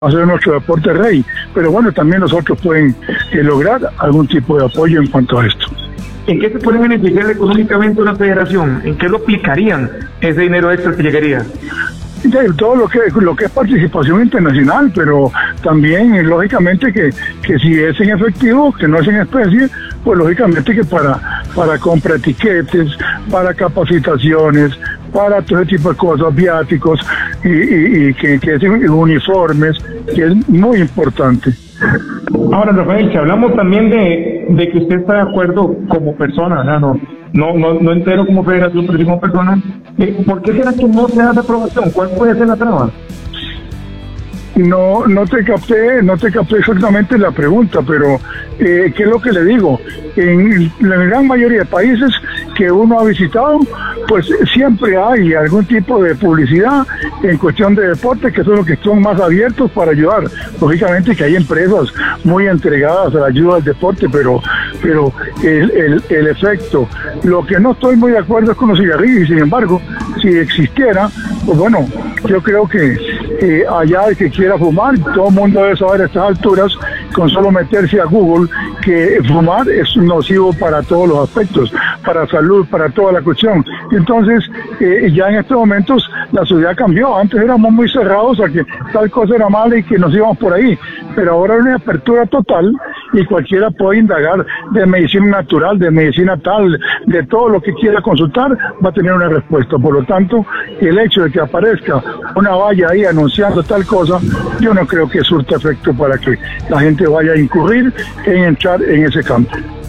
hacer nuestro deporte rey, pero bueno, también nosotros pueden lograr algún tipo de apoyo en cuanto a esto. ¿En qué se puede beneficiar económicamente una federación? ¿En qué lo aplicarían ese dinero extra que llegaría? Todo lo que es participación internacional, pero también lógicamente que si es en efectivo, que no es en especie, pues lógicamente que para compra de tiquetes, para capacitaciones, para todo ese tipo de cosas, viáticos y que es uniformes, que es muy importante. Ahora, Rafael, si hablamos también de que usted está de acuerdo como persona, no entero como federación, pero sí como persona, ¿por qué será que no se da la aprobación? ¿Cuál puede ser la traba? No te capté exactamente la pregunta, pero ¿qué es lo que le digo? En la gran mayoría de países que uno ha visitado, pues siempre hay algún tipo de publicidad en cuestión de deporte, que son los que son más abiertos para ayudar. Lógicamente que hay empresas muy entregadas a la ayuda al deporte, pero el efecto, lo que no estoy muy de acuerdo es con los cigarrillos, y sin embargo, si existiera, pues bueno, yo creo que allá el que quiera fumar, todo el mundo debe saber a estas alturas, con solo meterse a Google, que fumar es nocivo para todos los aspectos, para salud, para toda la cuestión. Entonces, ya en estos momentos la sociedad cambió. Antes éramos muy cerrados a que tal cosa era mala y que nos íbamos por ahí, pero ahora hay una apertura total y cualquiera puede indagar de medicina natural, de medicina tal, de todo lo que quiera consultar, va a tener una respuesta. Por lo tanto, el hecho de que aparezca una valla ahí anunciando tal cosa, yo no creo que surta efecto para que la gente vaya a incurrir en entrar en ese campo.